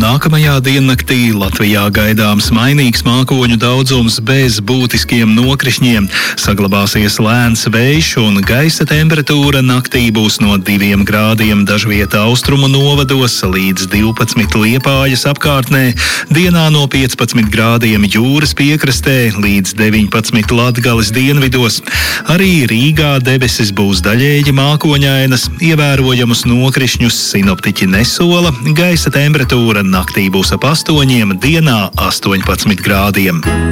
Nākamajā diennaktī Latvijā gaidāms mainīgs mākoņu daudzums bez būtiskiem nokrišņiem. Saglabāsies lēns vējš un gaisa temperatūra naktī būs no 2 grādiem dažvietā austrumu novados līdz 12 Liepājas apkārtnē, dienā no 15 grādiem jūras piekrastē līdz 19 Latgales dienvidos. Arī Rīgā debesis būs daļēji mākoņainas, ievērojamus nokrišņus sinoptiķi nesola, gaisa temperatūra naktī būs ap 8, dienā 18 grādiem.